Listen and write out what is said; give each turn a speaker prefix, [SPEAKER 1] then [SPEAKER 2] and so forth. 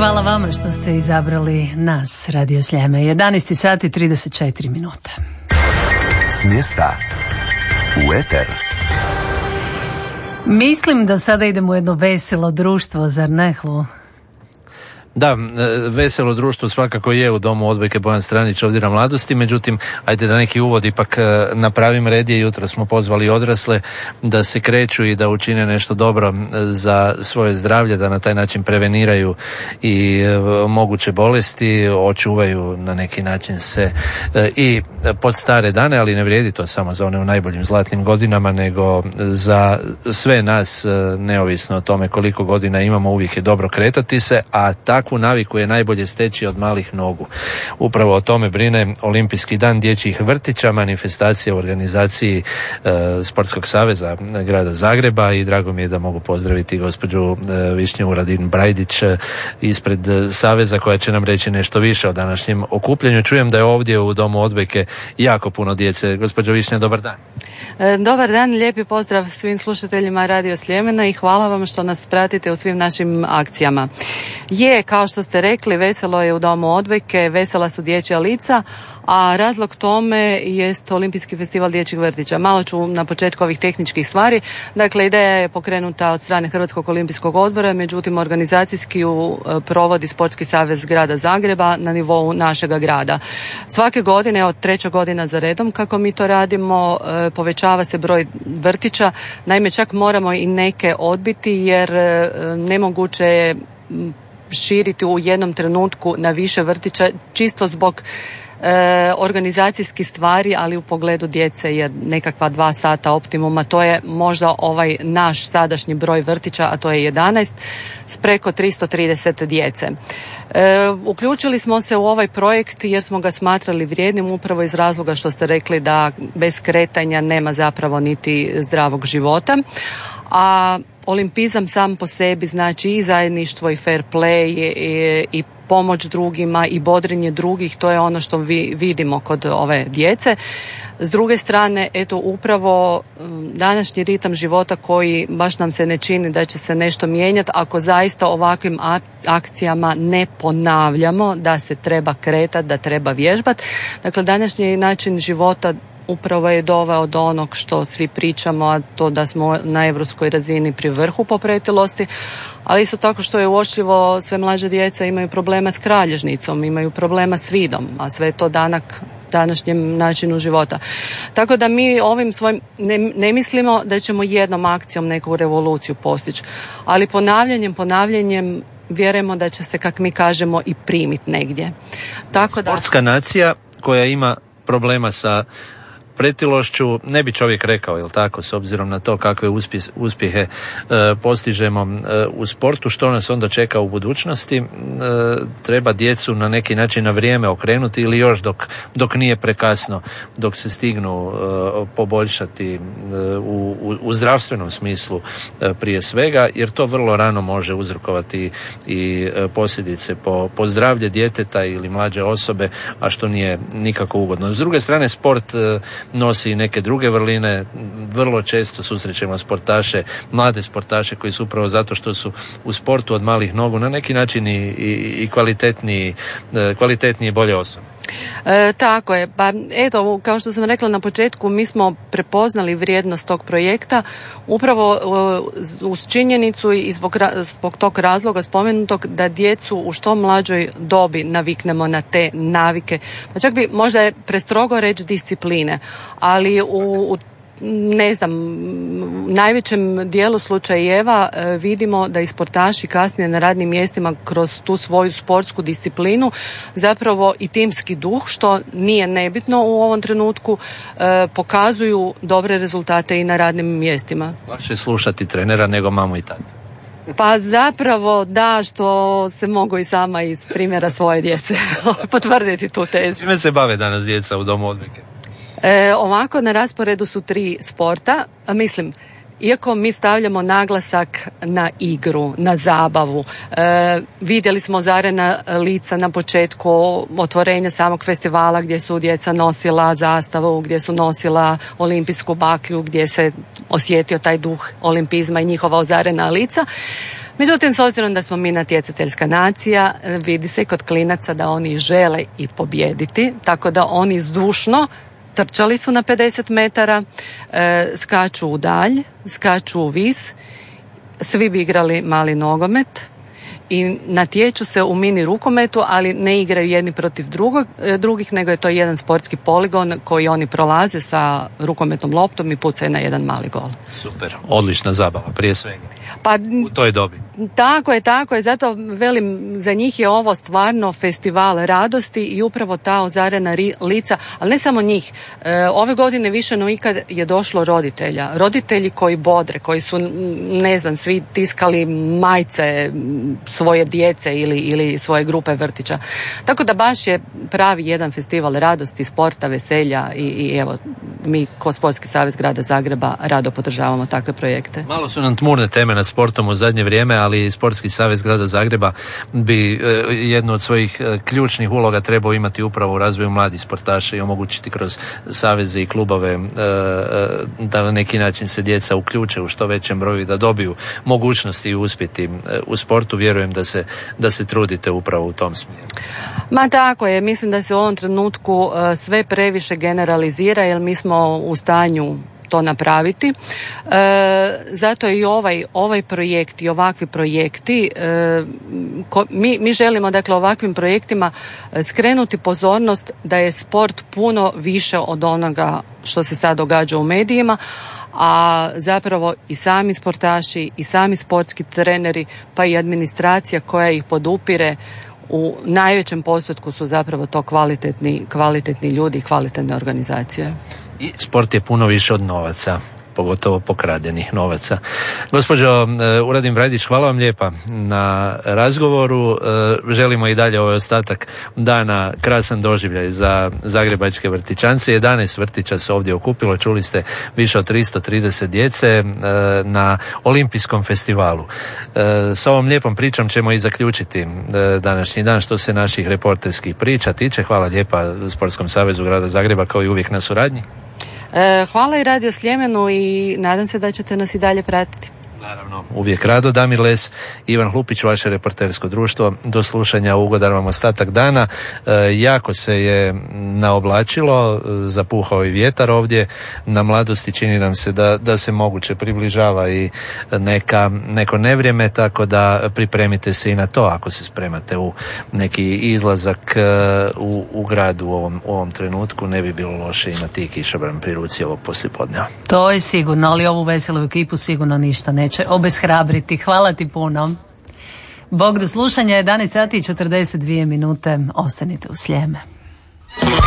[SPEAKER 1] Hvala vama što ste izabrali nas, Radio Sljeme. 11 sati 34 minuta.
[SPEAKER 2] S mjesta u eter.
[SPEAKER 1] Mislim da sada idemo u jedno veselo društvo, zar ne, Hlu?
[SPEAKER 3] Da, veselo društvo svakako je u Domu odbojke Bojan Stranić ovdje na Mladosti, međutim, ajde da neki uvod ipak napravim. Red je, jutro smo pozvali odrasle da se kreću i da učine nešto dobro za svoje zdravlje, da na taj način preveniraju i moguće bolesti, očuvaju na neki način se i pod stare dane, ali ne vrijedi to samo za one u najboljim zlatnim godinama, nego za sve nas, neovisno o tome koliko godina imamo, uvijek je dobro kretati se, a takvu naviku je najbolje steći od malih nogu. Upravo o tome brine Olimpijski dan dječjih vrtića, manifestacija u organizaciji Sportskog saveza grada Zagreba, i drago mi je da mogu pozdraviti gospođu Višnju Radin Brajdić ispred saveza, koja će nam reći nešto više o današnjem okupljanju. Čujem da je ovdje u Domu odbojke jako puno djece. Gospođo Višnja, dobar dan.
[SPEAKER 4] Dobar dan, lijepi pozdrav svim slušateljima Radio Sljemena i hvala vam što nas pratite u svim našim akcijama. Kao što ste rekli, veselo je u Domu odbojke, vesela su dječja lica, a razlog tome jest Olimpijski festival dječjih vrtića. Malo ću na početku ovih tehničkih stvari. Dakle, ideja je pokrenuta od strane Hrvatskog olimpijskog odbora, međutim organizacijski ju provodi Sportski savez grada Zagreba na nivou našega grada. Svake godine, od 3. godina za redom kako mi to radimo, povećava se broj vrtića. Naime, čak moramo i neke odbiti jer nemoguće je širiti u jednom trenutku na više vrtića, čisto zbog organizacijskih stvari, ali u pogledu djece je nekakva 2 sata optimuma. To je možda ovaj naš sadašnji broj vrtića, a to je 11 s preko 330 djece. Uključili smo se u ovaj projekt jer smo ga smatrali vrijednim upravo iz razloga što ste rekli da bez kretanja nema zapravo niti zdravog života. A olimpizam sam po sebi znači i zajedništvo i fair play i pomoć drugima i bodrenje drugih, to je ono što vidimo kod ove djece. S druge strane, eto upravo današnji ritam života koji baš nam se ne čini da će se nešto mijenjati ako zaista ovakvim akcijama ne ponavljamo da se treba kretati, da treba vježbati. Dakle, današnji način života upravo je doveo do onog što svi pričamo, a to da smo na europskoj razini pri vrhu po pretilosti, ali isto tako što je uočljivo, sve mlađe djeca imaju problema s kralježnicom, imaju problema s vidom, a sve je to danak današnjem načinu života. Tako da mi ovim svojim ne mislimo da ćemo jednom akcijom neku revoluciju postići, ali ponavljanjem vjerujemo da će se, kak mi kažemo, i primiti negdje. Tako da
[SPEAKER 3] sportska nacija koja ima problema sa pretilošću, ne bi čovjek rekao, jel tako, s obzirom na to kakve uspjehe postižemo u sportu, što nas onda čeka u budućnosti. Treba djecu na neki način na vrijeme okrenuti ili još dok nije prekasno, dok se stignu poboljšati u zdravstvenom smislu prije svega, jer to vrlo rano može uzrokovati i posljedice po zdravlje djeteta ili mlađe osobe, a što nije nikako ugodno. S druge strane, sport nosi i neke druge vrline. Vrlo često susrećemo sportaše, mlade sportaše koji su upravo zato što su u sportu od malih nogu na neki način i kvalitetnije i bolje osobe.
[SPEAKER 4] Tako je, pa eto, kao što sam rekla na početku, mi smo prepoznali vrijednost tog projekta upravo uz činjenicu i zbog tog razloga spomenutog da djecu u što mlađoj dobi naviknemo na te navike, pa čak bi možda je prestrogo reći discipline, ali u najvećem dijelu slučajeva vidimo da i sportaši kasnije na radnim mjestima kroz tu svoju sportsku disciplinu zapravo i timski duh, što nije nebitno u ovom trenutku, pokazuju dobre rezultate i na radnim mjestima.
[SPEAKER 3] Lakše slušati trenera nego mamu i tatu.
[SPEAKER 4] Pa zapravo da, što se mogu i sama iz primjera svoje djece potvrditi tu tezu.
[SPEAKER 3] Čime se bave danas djeca u Domu odbojke?
[SPEAKER 4] Ovako, na rasporedu su 3 sporta. Iako mi stavljamo naglasak na igru, na zabavu, vidjeli smo zarena lica na početku otvorenja samog festivala gdje su djeca nosila zastavu, gdje su nosila olimpijsku baklju, gdje se osjetio taj duh olimpizma i njihova ozarena lica. Međutim, s obzirom da smo mi natjecateljska nacija, vidi se kod klinaca da oni žele i pobijediti, tako da oni zdušno trčali su na 50 metara, skaču u dalj, skaču u vis, svi bi igrali mali nogomet i natječu se u mini rukometu, ali ne igraju jedni protiv drugih, nego je to jedan sportski poligon koji oni prolaze sa rukometnom loptom i pucaju na jedan mali gol.
[SPEAKER 3] Super, odlična zabava, prije svega.
[SPEAKER 4] Pa,
[SPEAKER 3] u toj dobi.
[SPEAKER 4] Tako je, zato velim, za njih je ovo stvarno festival radosti i upravo ta ozarena lica, ali ne samo njih. Ove godine više no ikad je došlo roditelji koji bodre, koji su, ne znam, svi tiskali majice svoje djece ili svoje grupe vrtića. Tako da baš je pravi jedan festival radosti, sporta, veselja i evo, mi ko Sportski savez Grada Zagreba rado podržavamo takve projekte.
[SPEAKER 3] Malo su nam tmurne teme nad sportom u zadnje vrijeme, ali Sportski savez Grada Zagreba bi jednu od svojih ključnih uloga trebao imati upravo u razvoju mladih sportaša i omogućiti kroz saveze i klubove da na neki način se djeca uključe u što većem broju, da dobiju mogućnosti i uspjeti u sportu. Vjerujem da se trudite upravo u tom smjeru.
[SPEAKER 4] Ma tako je, mislim da se u ovom trenutku sve previše generalizira, jer mi smo u stanju to napraviti. Zato i ovaj projekt i ovakvi projekti, mi želimo dakle ovakvim projektima skrenuti pozornost da je sport puno više od onoga što se sad događa u medijima, a zapravo i sami sportaši i sami sportski treneri pa i administracija koja ih podupire u najvećem postotku su zapravo to kvalitetni ljudi i kvalitetne organizacije.
[SPEAKER 3] I sport je puno više od novaca, pogotovo pokradenih novaca. Gospođo Uradin Brajdić, hvala vam lijepa na razgovoru. Želimo i dalje ovaj ostatak dana krasan doživljaj za zagrebačke vrtićance. 11 vrtića se ovdje okupilo, čuli ste, više od 330 djece na Olimpijskom festivalu. S ovom lijepom pričom ćemo i zaključiti današnji dan što se naših reporterskih priča tiče. Hvala lijepa Sportskom savezu Grada Zagreba kao i uvijek na suradnji.
[SPEAKER 4] Hvala i Radio Sljemenu i nadam se da ćete nas i dalje pratiti.
[SPEAKER 3] Naravno, uvijek rado. Damir Les, Ivan Hlupić, vaše reportersko društvo. Do slušanja, ugodan vam ostatak dana. Jako se je naoblačilo, zapuhao i vjetar ovdje na Mladosti. Čini nam se da se moguće približava i neko nevrijeme, tako da pripremite se i na to ako se spremate u neki izlazak u gradu u ovom trenutku. Ne bi bilo loše imati i kišobran pri ruci ovog poslijepodneva.
[SPEAKER 1] To je sigurno, ali ovu veselu ekipu sigurno ništa neće obeshrabriti. Hvala ti puno. Bog do slušanja, 11 sati i 42 minute. Ostanite u Sljeme.